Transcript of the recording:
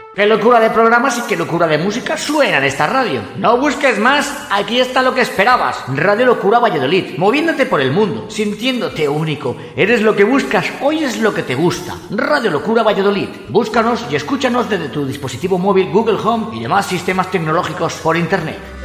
Qué locura de programas y qué locura de música suena en esta radio. No busques más, aquí está lo que esperabas. Radio Locura Valladolid, moviéndote por el mundo, sintiéndote único. Eres lo que buscas, hoy es lo que te gusta. Radio Locura Valladolid. Búscanos y escúchanos desde tu dispositivo móvil, Google Home y demás sistemas tecnológicos por internet.